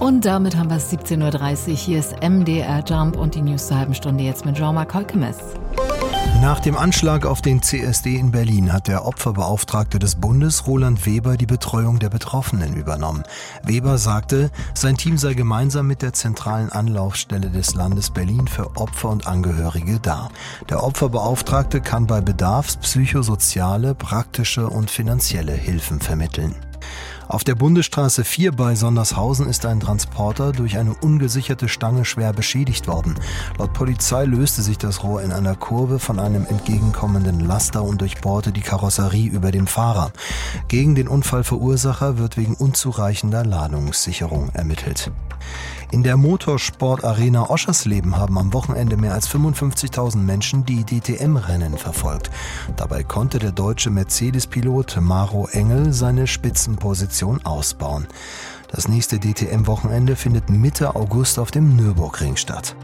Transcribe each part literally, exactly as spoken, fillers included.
Und damit haben wir es siebzehn Uhr dreißig. Hier ist M D R Jump und die News zur halben Stunde jetzt mit Jean-Marc Holkemes. Nach dem Anschlag auf den C S D in Berlin hat der Opferbeauftragte des Bundes, Roland Weber, die Betreuung der Betroffenen übernommen. Weber sagte, sein Team sei gemeinsam mit der zentralen Anlaufstelle des Landes Berlin für Opfer und Angehörige da. Der Opferbeauftragte kann bei Bedarf psychosoziale, praktische und finanzielle Hilfen vermitteln. Auf der Bundesstraße vier bei Sondershausen ist ein Transporter durch eine ungesicherte Stange schwer beschädigt worden. Laut Polizei löste sich das Rohr in einer Kurve von einem entgegenkommenden Laster und durchbohrte die Karosserie über dem Fahrer. Gegen den Unfallverursacher wird wegen unzureichender Ladungssicherung ermittelt. In der Motorsportarena Oschersleben haben am Wochenende mehr als fünfundfünfzigtausend Menschen die D T M-Rennen verfolgt. Dabei konnte der deutsche Mercedes-Pilot Maro Engel seine Spitzenposition ausbauen. Das nächste D T M-Wochenende findet Mitte August auf dem Nürburgring statt.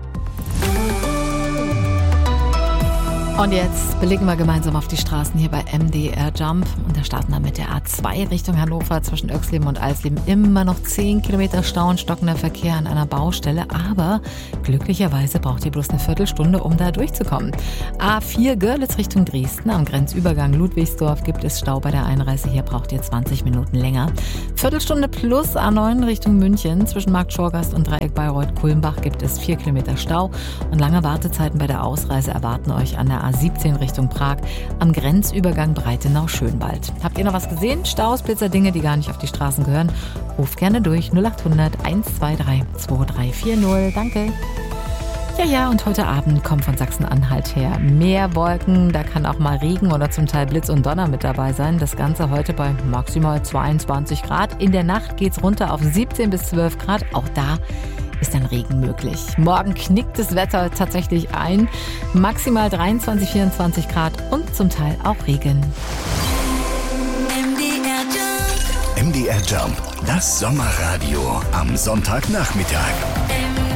Und jetzt blicken wir gemeinsam auf die Straßen hier bei M D R Jump. Und da starten wir mit der A zwei Richtung Hannover zwischen Oechsleben und Eisleben. Immer noch zehn Kilometer Stau und stockender Verkehr an einer Baustelle. Aber glücklicherweise braucht ihr bloß eine Viertelstunde, um da durchzukommen. A vier Görlitz Richtung Dresden. Am Grenzübergang Ludwigsdorf gibt es Stau bei der Einreise. Hier braucht ihr zwanzig Minuten länger. Viertelstunde plus A neun Richtung München. Zwischen Markt Schorgast und Dreieck Bayreuth-Kulmbach gibt es vier Kilometer Stau. Und lange Wartezeiten bei der Ausreise erwarten euch an der A siebzehn Richtung Prag am Grenzübergang Breitenau-Schönwald. Habt ihr noch was gesehen? Staus, Blitzer, Dinge, die gar nicht auf die Straßen gehören? Ruft gerne durch null acht hundert eins zwei drei zwei drei vier null. Danke. Ja, ja, und heute Abend kommt von Sachsen-Anhalt her mehr Wolken. Da kann auch mal Regen oder zum Teil Blitz und Donner mit dabei sein. Das Ganze heute bei maximal zweiundzwanzig Grad. In der Nacht geht's runter auf siebzehn bis zwölf Grad. Auch da ist dann Regen möglich. Morgen knickt das Wetter tatsächlich ein. Maximal dreiundzwanzig, vierundzwanzig Grad und zum Teil auch Regen. M D R Jump, das Sommerradio am Sonntagnachmittag.